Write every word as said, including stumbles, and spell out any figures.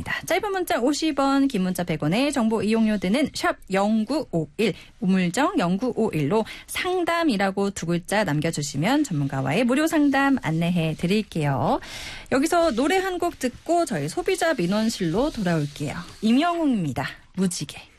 있습니다. 짧은 문자 오십 원, 긴 문자 백 원의 정보 이용료 드는 샵 공구오일, 우물정 공구오일로 상담이라고 두 글자 남겨주시면 전문가와의 무료 상담 안내해 드릴게요. 여기서 노래 한 곡 듣고 저희 소비자 민원실로 돌아올게요. 임영웅입니다. 무지개.